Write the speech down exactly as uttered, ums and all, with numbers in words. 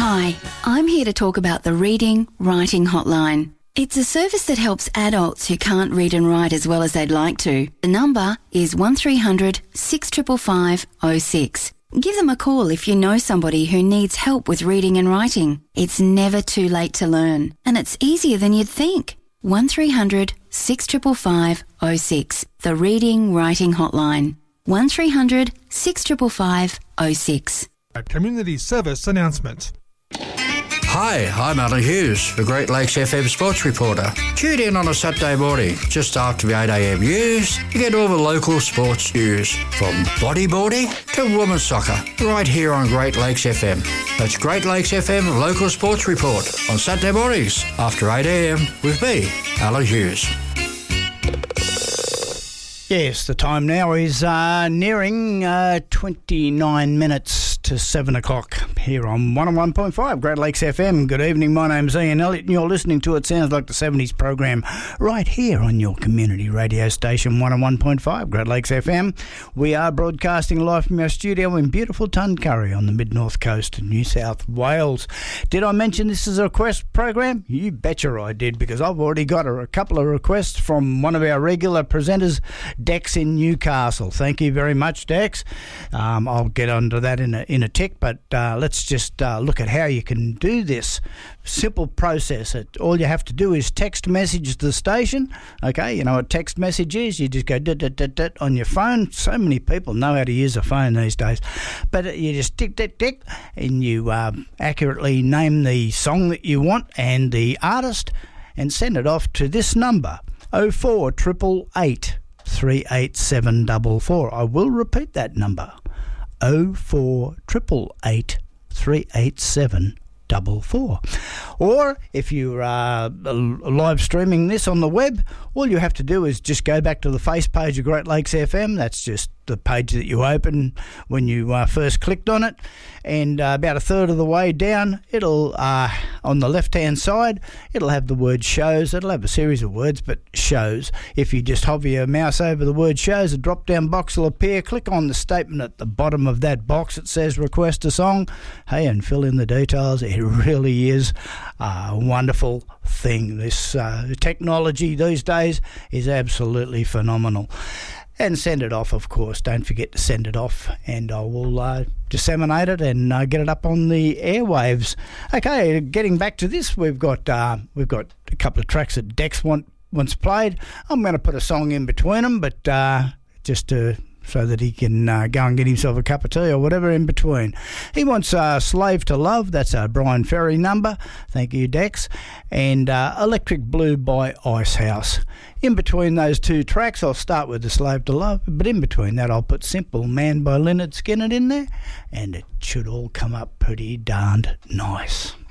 Hi, I'm here to talk about the Reading Writing Hotline. It's a service that helps adults who can't read and write as well as they'd like to. The number is one three hundred six five five oh six. Give them a call if you know somebody who needs help with reading and writing. It's never too late to learn, and it's easier than you'd think. one three hundred six five five oh six, the Reading Writing Hotline. one three hundred six five five oh six. A community service announcement. Hi, I'm Alan Hughes, the Great Lakes F M sports reporter. Tune in on a Saturday morning, just after the eight a m news, to get all the local sports news, from bodyboarding to women's soccer, right here on Great Lakes F M. That's Great Lakes F M Local Sports Report on Saturday mornings after eight a m with me, Alan Hughes. Yes, the time now is uh, nearing uh, twenty-nine minutes to seven o'clock here on one oh one point five Great Lakes F M. Good evening, my name's Ian Elliott and you're listening to It Sounds Like the seventies program right here on your community radio station one oh one point five Great Lakes F M. We are broadcasting live from our studio in beautiful Tuncurry on the mid-north coast of New South Wales. Did I mention this is a request program? You betcha I did, because I've already got a, a couple of requests from one of our regular presenters, Dex in Newcastle. Thank you very much, Dex. Um, I'll get onto that in a, in a tick, but uh, let's just uh, look at how you can do this. Simple process. It, all you have to do is text message the station. Okay, you know what text message is? You just go dit, dit, dit, dit on your phone. So many people know how to use a phone these days. But you just tick, tick, tick, and you uh, accurately name the song that you want and the artist, and send it off to this number, oh four eight eight eight three eight seven four four. I will repeat that number, oh four eight eight eight three eight seven four four. Or if you're uh, live streaming this on the web, all you have to do is just go back to the face page of Great Lakes F M. That's just the page that you open when you uh, first clicked on it, and uh, about a third of the way down, it'll uh, on the left hand side, it'll have the word shows. It'll have a series of words, but shows. If you just hover your mouse over the word shows, a drop down box will appear. Click on the statement at the bottom of that box. It says request a song. Hey, and fill in the details. It really is a wonderful thing. This uh, technology these days is absolutely phenomenal. And send it off, of course. Don't forget to send it off, and I will uh, disseminate it and uh, get it up on the airwaves. Okay, getting back to this, we've got uh, we've got a couple of tracks that Dex want, wants played. I'm going to put a song in between them, but uh, just to so that he can uh, go and get himself a cup of tea or whatever in between. He wants uh, Slave to Love. That's a Brian Ferry number. Thank you, Dex. And uh, Electric Blue by Icehouse. In between those two tracks, I'll start with the Slave to Love, but in between that I'll put Simple Man by Lynyrd Skynyrd in there, and it should all come up pretty darned nice.